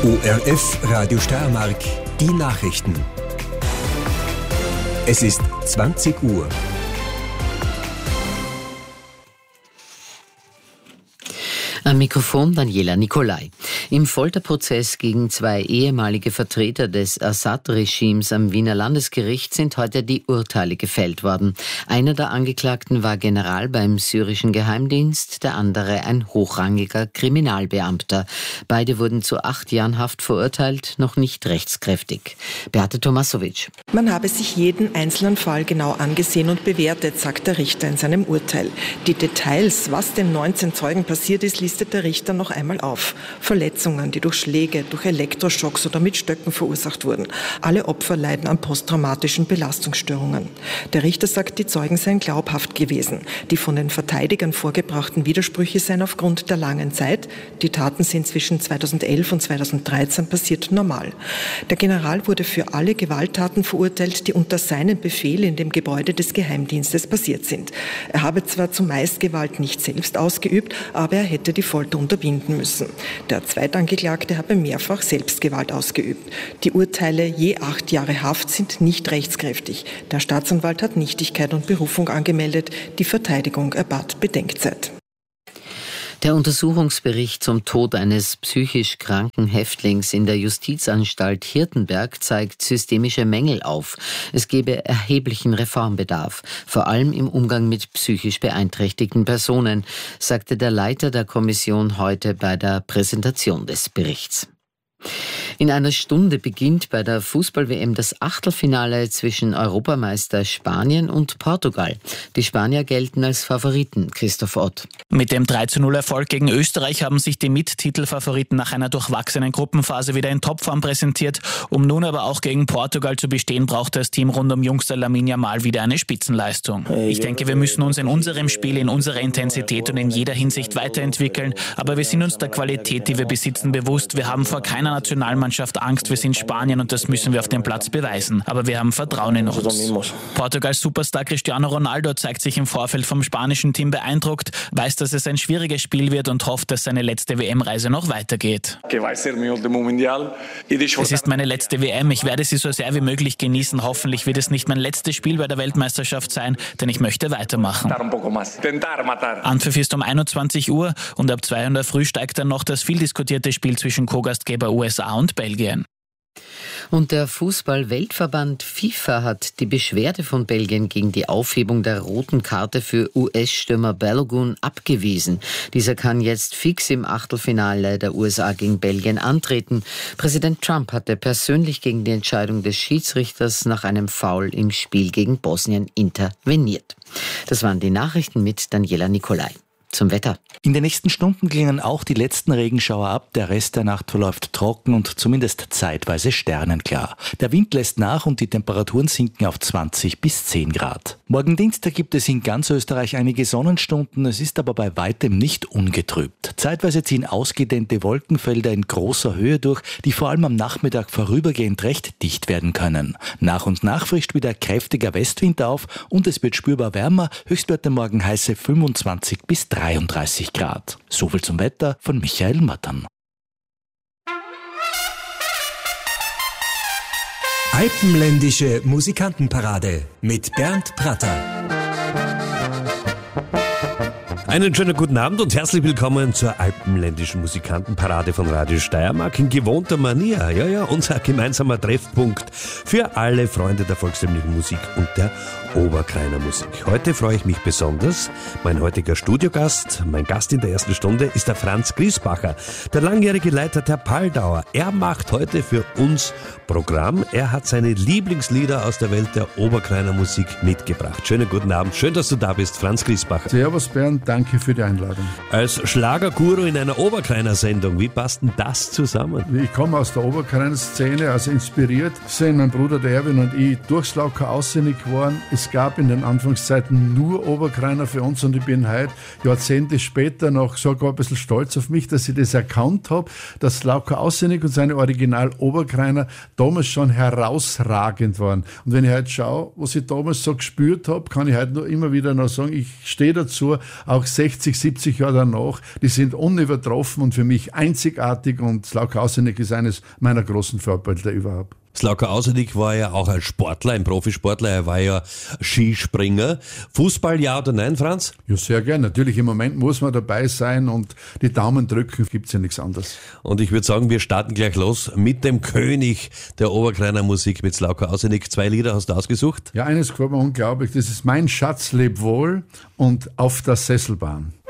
ORF Radio Steiermark, die Nachrichten. Es ist 20 Uhr. Am Mikrofon Daniela Nicolai. Im Folterprozess gegen 2 ehemalige Vertreter des Assad-Regimes am Wiener Landesgericht sind heute die Urteile gefällt worden. Einer der Angeklagten war General beim syrischen Geheimdienst, der andere ein hochrangiger Kriminalbeamter. Beide wurden zu 8 Jahren Haft verurteilt, noch nicht rechtskräftig. Beate Tomasovic. Man habe sich jeden einzelnen Fall genau angesehen und bewertet, sagt der Richter in seinem Urteil. Die Details, was den 19 Zeugen passiert ist, listet der Richter noch einmal auf. Verletzungen, die durch Schläge, durch Elektroschocks oder mit Stöcken verursacht wurden. Alle Opfer leiden an posttraumatischen Belastungsstörungen. Der Richter sagt, die Zeugen seien glaubhaft gewesen. Die von den Verteidigern vorgebrachten Widersprüche seien aufgrund der langen Zeit, die Taten sind zwischen 2011 und 2013 passiert, normal. Der General wurde für alle Gewalttaten verurteilt, die unter seinem Befehl in dem Gebäude des Geheimdienstes passiert sind. Er habe zwar zumeist Gewalt nicht selbst ausgeübt, aber er hätte die Folter unterbinden müssen. Der Zweitangeklagte habe mehrfach Selbstgewalt ausgeübt. Die Urteile je 8 Jahre Haft sind nicht rechtskräftig. Der Staatsanwalt hat Nichtigkeit und Berufung angemeldet. Die Verteidigung erbat Bedenkzeit. Der Untersuchungsbericht zum Tod eines psychisch kranken Häftlings in der Justizanstalt Hirtenberg zeigt systemische Mängel auf. Es gebe erheblichen Reformbedarf, vor allem im Umgang mit psychisch beeinträchtigten Personen, sagte der Leiter der Kommission heute bei der Präsentation des Berichts. In einer Stunde beginnt bei der Fußball-WM das Achtelfinale zwischen Europameister Spanien und Portugal. Die Spanier gelten als Favoriten, Christoph Ott. Mit dem 3:0-Erfolg gegen Österreich haben sich die Mittitelfavoriten nach einer durchwachsenen Gruppenphase wieder in Topform präsentiert. Um nun aber auch gegen Portugal zu bestehen, braucht das Team rund um Youngster Lamine Yamal wieder eine Spitzenleistung. Ich denke, wir müssen uns in unserem Spiel, in unserer Intensität und in jeder Hinsicht weiterentwickeln. Aber wir sind uns der Qualität, die wir besitzen, bewusst. Wir haben vor keiner Nationalmannschaft Angst. Wir sind Spanien und das müssen wir auf dem Platz beweisen. Aber wir haben Vertrauen in uns. Portugals Superstar Cristiano Ronaldo zeigt sich im Vorfeld vom spanischen Team beeindruckt, weiß, dass es ein schwieriges Spiel wird und hofft, dass seine letzte WM-Reise noch weitergeht. Es ist meine letzte WM. Ich werde sie so sehr wie möglich genießen. Hoffentlich wird es nicht mein letztes Spiel bei der Weltmeisterschaft sein, denn ich möchte weitermachen. Anpfiff ist um 21 Uhr und ab 2 Uhr in der Früh steigt dann noch das viel diskutierte Spiel zwischen Co-Gastgeber USA und Belgien. Und der Fußball-Weltverband FIFA hat die Beschwerde von Belgien gegen die Aufhebung der roten Karte für US-Stürmer Balogun abgewiesen. Dieser kann jetzt fix im Achtelfinale der USA gegen Belgien antreten. Präsident Trump hatte persönlich gegen die Entscheidung des Schiedsrichters nach einem Foul im Spiel gegen Bosnien interveniert. Das waren die Nachrichten mit Daniela Nicolai. Zum Wetter. In den nächsten Stunden klingen auch die letzten Regenschauer ab. Der Rest der Nacht verläuft trocken und zumindest zeitweise sternenklar. Der Wind lässt nach und die Temperaturen sinken auf 20 bis 10 Grad. Morgen Dienstag gibt es in ganz Österreich einige Sonnenstunden. Es ist aber bei weitem nicht ungetrübt. Zeitweise ziehen ausgedehnte Wolkenfelder in großer Höhe durch, die vor allem am Nachmittag vorübergehend recht dicht werden können. Nach und nach frischt wieder kräftiger Westwind auf und es wird spürbar wärmer. Höchstwerte morgen heiße 25 bis 33 Grad. Soviel zum Wetter von Michael Mattern. Alpenländische Musikantenparade mit Bernd Pratter. Einen schönen guten Abend und herzlich willkommen zur Alpenländischen Musikantenparade von Radio Steiermark in gewohnter Manier. Ja, unser gemeinsamer Treffpunkt für alle Freunde der volkstümlichen Musik und der Oberkreiner Musik. Heute freue ich mich besonders. Mein heutiger Studiogast, mein Gast in der ersten Stunde ist der Franz Griesbacher, der langjährige Leiter der Paldauer. Er macht heute für uns Programm. Er hat seine Lieblingslieder aus der Welt der Oberkreiner Musik mitgebracht. Schönen guten Abend. Schön, dass du da bist, Franz Griesbacher. Servus Bernd, danke für die Einladung. Als Schlagerguru in einer Oberkreiner Sendung, wie passt denn das zusammen? Ich komme aus der Oberkreiner Szene, also inspiriert sind mein Bruder der Erwin und ich durchs Lauker aussinnig geworden. Es gab in den Anfangszeiten nur Oberkreiner für uns und ich bin heute, Jahrzehnte später, noch sogar ein bisschen stolz auf mich, dass ich das erkannt habe, dass Lauker aussinnig und seine Original Oberkreiner damals schon herausragend waren. Und wenn ich heute schaue, was ich damals so gespürt habe, kann ich heute nur immer wieder noch sagen, ich stehe dazu, auch 60, 70 Jahre danach, die sind unübertroffen und für mich einzigartig und Slavko Ausenik ist eines meiner großen Vorbilder überhaupt. Slavko Ausenik war ja auch ein Sportler, ein Profisportler, er war ja Skispringer. Fußball, ja oder nein, Franz? Ja, sehr gern. Natürlich, im Moment muss man dabei sein und die Daumen drücken, gibt's ja nichts anderes. Und ich würde sagen, wir starten gleich los mit dem König der Oberkreiner Musik, mit Slavko Ausenik. 2 Lieder hast du ausgesucht? Ja, eines gefällt mir unglaublich, das ist Mein Schatz leb wohl und Auf der Sesselbahn.